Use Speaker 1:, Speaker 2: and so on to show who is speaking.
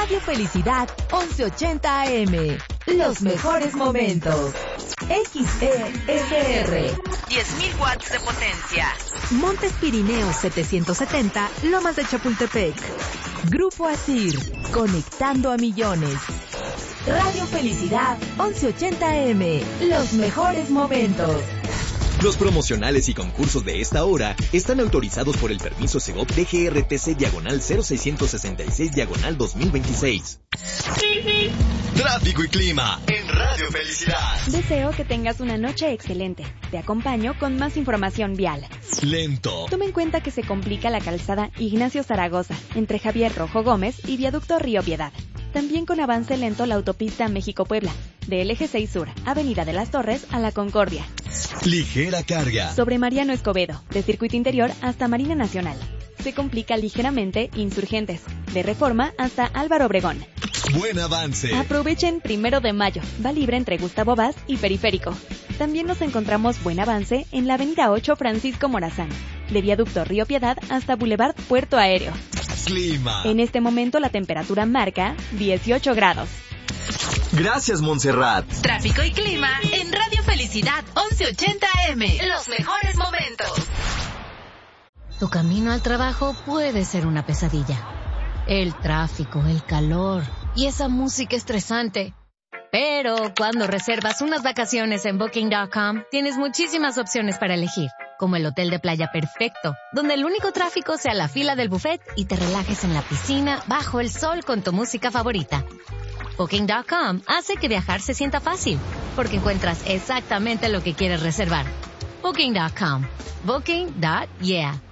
Speaker 1: Radio Felicidad 1180 AM. Los mejores momentos. XESR.
Speaker 2: 10.000 watts de potencia.
Speaker 1: Montes Pirineos 770, Lomas de Chapultepec. Grupo Asir, conectando a millones. Radio Felicidad 1180 AM. Los mejores momentos.
Speaker 3: Los promocionales y concursos de esta hora están autorizados por el permiso Segov DGRTC/00666/2026. Tráfico y clima en Radio Felicidad.
Speaker 4: Deseo que tengas una noche excelente. Te acompaño con más información vial.
Speaker 3: Lento.
Speaker 4: Toma en cuenta que se complica la calzada Ignacio Zaragoza, entre Javier Rojo Gómez y Viaducto Río Piedad. También con avance lento la autopista México-Puebla, del Eje 6 Sur, Avenida de las Torres a La Concordia.
Speaker 3: Ligera carga.
Speaker 4: Sobre Mariano Escobedo, de Circuito Interior hasta Marina Nacional. Se complica ligeramente Insurgentes, de Reforma hasta Álvaro Obregón.
Speaker 3: Buen avance.
Speaker 4: Aprovechen 1 de mayo, va libre entre Gustavo Vaz y Periférico. También nos encontramos buen avance en la Avenida 8 Francisco Morazán, de Viaducto Río Piedad hasta Boulevard Puerto Aéreo.
Speaker 3: Clima.
Speaker 4: En este momento la temperatura marca 18 grados.
Speaker 3: Gracias, Montserrat.
Speaker 2: Tráfico y clima en Radio Felicidad 1180 AM. Los mejores momentos.
Speaker 5: Tu camino al trabajo puede ser una pesadilla. El tráfico, el calor y esa música estresante. Pero cuando reservas unas vacaciones en Booking.com, tienes muchísimas opciones para elegir, como el hotel de playa perfecto, donde el único tráfico sea la fila del buffet y te relajes en la piscina bajo el sol con tu música favorita. Booking.com hace que viajar se sienta fácil, porque encuentras exactamente lo que quieres reservar. Booking.com. Booking.yeah.